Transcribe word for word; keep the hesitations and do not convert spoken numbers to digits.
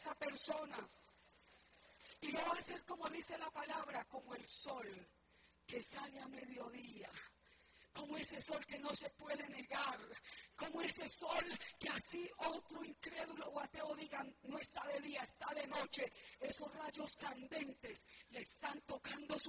esa persona. Y no va a ser, como dice la palabra, como el sol que sale a mediodía. Como ese sol que no se puede negar, como ese sol que así otro incrédulo o ateo digan, no está de día, está de noche. Esos rayos candentes le están tocando su